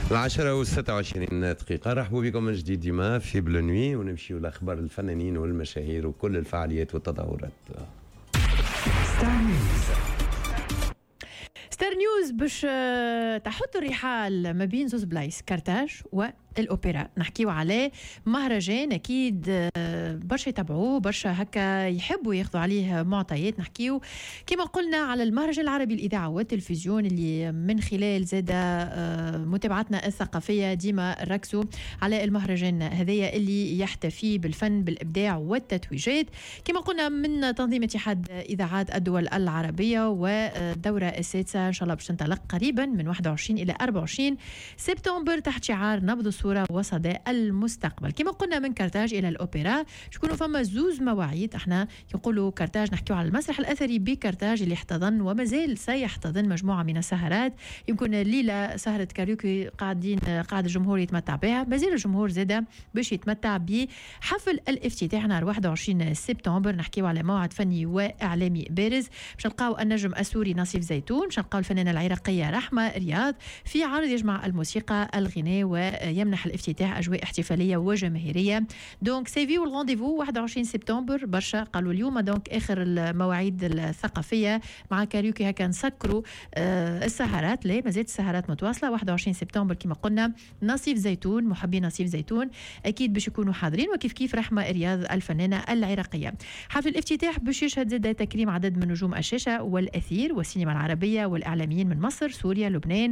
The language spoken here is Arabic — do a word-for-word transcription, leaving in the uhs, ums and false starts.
العشرة والستة وعشرين دقيقة. رحبوا بكم من جديد ديما في بلونوي، ونمشيوا لأخبار الفنانين والمشاهير وكل الفعاليات والتظاهرات. ستار نيوز باش تحط الرحال ما بين زوز بلايص، كارتاج والأوبرا. نحكيو عليه مهرجان أكيد برشا يتابعوه، برشا هكا يحبوا ياخذوا عليه معطيات. نحكيو كما قلنا على المهرجان العربي الإذاعة والتلفزيون، اللي من خلال زادة متابعتنا الثقافية ديما ركزوا على المهرجان هذايا اللي يحتفي بالفن بالإبداع والتتويجات. كما قلنا من تنظيم اتحاد إذاعات الدول العربية، والدورة السادسة إن شاء الله باش تنطلق قريبا من واحد وعشرين إلى أربعة وعشرين سبتمبر تحت شعار نبض الصورة وصدى المستقبل. كما قلنا من كارتاج إلى الأوبرا شكونوا فما زوز مواعيد. احنا يقولوا كارتاج نحكيو على المسرح الأثري بكارتاج اللي احتضن وما زال سيحتضن مجموعة من السهرات. يمكن الليلة سهرة كاريوكي قاعدين قاعد الجمهور يتمتع بها، ما زال الجمهور زاده باش يتمتع بحفل الافتتاح نهار واحد وعشرين سبتمبر. نحكيو على موعد فني وإعلامي بارز. باش نلقاو النجم السوري نصيف زيتون، باش نلقاو الفنانة العراقية رحمة رياض في عرض يجمع الموسيقى الغناء ويمنح الافتتاح أجواء احتفالية وجماهيرية. دونك سيفيو الغونديفو واحد وعشرين سبتمبر. برشا قالوا اليوم دونك آخر المواعيد الثقافية مع كاريوكي هكا نسكروا آه السهرات. لا ما زالت السهرات متواصلة. واحد وعشرين سبتمبر كما قلنا نصيف زيتون، محبي نصيف زيتون أكيد باش يكونوا حاضرين، وكيف كيف رحمة رياض الفنانة العراقية. حفل الافتتاح باش يشهد زاد تكريم عدد من نجوم الشاشة والأثير والسينما العربية والإعلاميين من مصر، سوريا، لبنان،